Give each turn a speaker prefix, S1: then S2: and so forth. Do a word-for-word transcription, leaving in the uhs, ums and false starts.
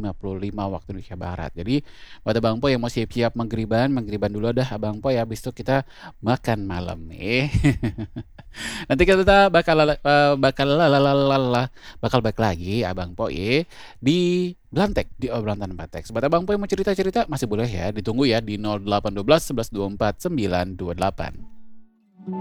S1: lima puluh lima waktu Indonesia Barat. Jadi buat Abang Po yang mau siap-siap maghriban, maghriban dulu dah Abang Po ya, habis itu kita makan malam nih. Nanti kita bakal uh, bakal lalalala, bakal balik lagi Abang Po ya di Belantek di obrolan tanpa teks. Buat Abang Po yang mau cerita-cerita masih boleh ya, ditunggu ya di nol delapan satu dua satu satu dua empat sembilan dua delapan.